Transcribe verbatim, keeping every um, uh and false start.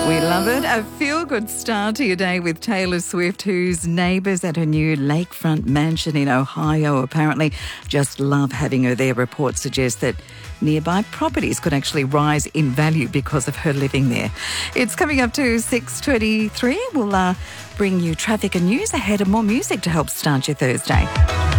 We love it. A feel-good start to your day with Taylor Swift, whose neighbours at her new lakefront mansion in Ohio apparently just love having her there. Reports suggest that nearby properties could actually rise in value because of her living there. It's coming up to six twenty-three. We'll uh, bring you traffic and news ahead and more music to help start your Thursday.